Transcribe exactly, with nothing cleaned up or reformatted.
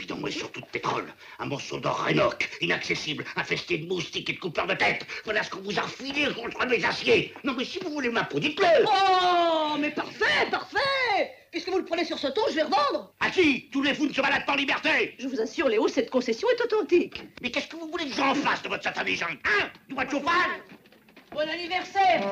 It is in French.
bidon et surtout de pétrole. Un morceau d'or rénoque, inaccessible, infesté de moustiques et de coupeurs de tête. Voilà ce qu'on vous a refilé contre mes aciers. Non mais si vous voulez ma peau, dites-le. Oh, mais parfait, parfait. Puisque vous le prenez sur ce ton, je vais revendre. Ah si, tous les fous ne se baladent pas en liberté. Je vous assure, Léo, cette concession est authentique. Mais qu'est-ce que vous voulez que j'en fasse de votre satané jungle, hein? Du bois de chauffage? Bon anniversaire.